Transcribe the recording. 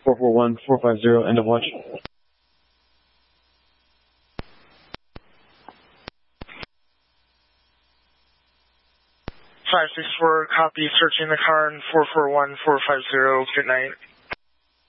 441-450, end of watch. 564, copy, searching the car in 441-450, good night.